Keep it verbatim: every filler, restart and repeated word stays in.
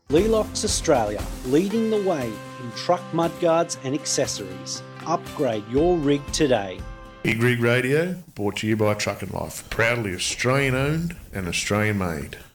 Lelox Australia, leading the way in truck mudguards and accessories. Upgrade your rig today. Big Rig Radio, brought to you by Truck and Life. Proudly Australian owned and Australian made.